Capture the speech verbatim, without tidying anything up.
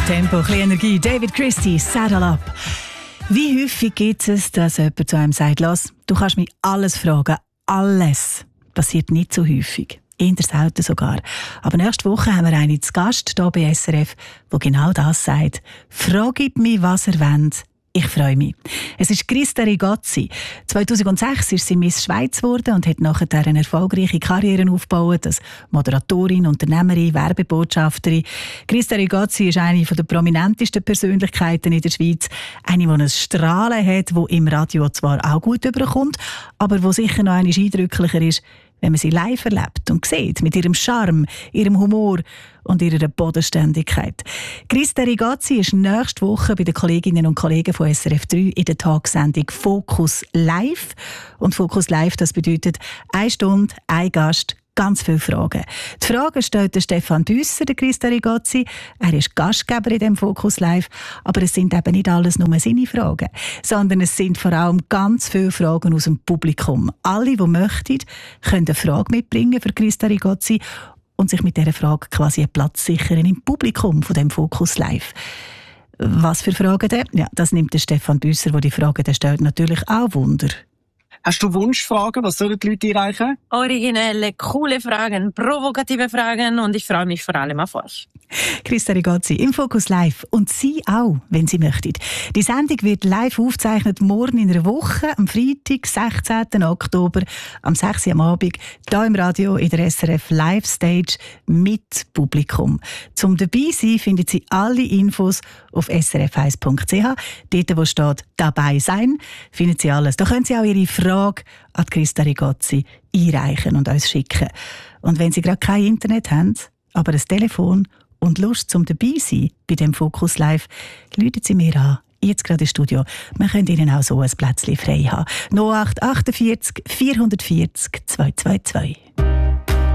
Tempo, ein bisschen Energie. David Christie, Saddle Up. Wie häufig gibt es, dass jemand zu einem sagt, «Lass, du kannst mich alles fragen, alles.» Passiert nicht so häufig. Eher selten sogar. Aber nächste Woche haben wir einen zu Gast hier bei S R F, der genau das sagt. «Fragt mich, was ihr wollt. Ich freue mich.» Es ist Christa Rigozzi. zweitausendsechs ist sie Miss Schweiz geworden und hat nachher eine erfolgreiche Karriere aufgebaut als Moderatorin, Unternehmerin, Werbebotschafterin. Christa Rigozzi ist eine der prominentesten Persönlichkeiten in der Schweiz. Eine, die ein Strahlen hat, die im Radio zwar auch gut überkommt, aber die sicher noch einmal eindrücklicher ist, wenn man sie live erlebt und sieht, mit ihrem Charme, ihrem Humor und ihrer Bodenständigkeit. Christa Rigozzi ist nächste Woche bei den Kolleginnen und Kollegen von S R F drei in der Talksendung «Fokus Live». Und «Fokus Live», das bedeutet eine Stunde, ein Gast, ganz viele Fragen. Die Fragen stellt der Stefan Büsser, der Christa Rigozzi. Er ist Gastgeber in dem «Fokus Live». Aber es sind eben nicht alles nur seine Fragen, sondern es sind vor allem ganz viele Fragen aus dem Publikum. Alle, die möchten, können eine Frage mitbringen für Christa Rigozzi und sich mit dieser Frage quasi einen Platz sichern im Publikum von dem «Fokus Live». Was für Fragen denn? Ja, das nimmt der Stefan Büsser, der die Fragen der stellt, natürlich auch Wunder. Hast du Wunschfragen? Was sollen die Leute einreichen? Originelle, coole Fragen, provokative Fragen und ich freue mich vor allem auf euch. Christa Rigozzi im «Fokus Live» und Sie auch, wenn Sie möchten. Die Sendung wird live aufgezeichnet morgen in einer Woche, am Freitag, sechzehnten Oktober, am sechs Uhr am Abend, hier im Radio in der S R F Live Stage mit Publikum. Zum dabei sein finden Sie alle Infos auf s r f eins punkt c h. Dort, wo steht «Dabei sein», finden Sie alles. Da können Sie auch Ihre Frage an Christa Rigozzi einreichen und uns schicken. Und wenn Sie gerade kein Internet haben, aber ein Telefon und Lust zum dabei sein bei dem «Fokus Live», rufen Sie mir an, jetzt gerade im Studio. Wir können Ihnen auch so ein Plätzchen frei haben. null acht acht vier vier vier vier zwei zwei zwei.